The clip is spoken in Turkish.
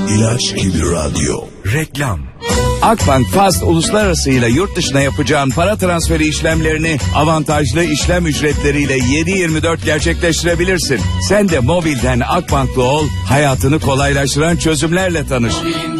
İlaç gibi radyo. Reklam. Akbank Fast uluslararası ile yurt dışına yapacağın para transferi işlemlerini avantajlı işlem ücretleriyle 7/24 gerçekleştirebilirsin. Sen de mobilden Akbank'lı ol, hayatını kolaylaştıran çözümlerle tanış.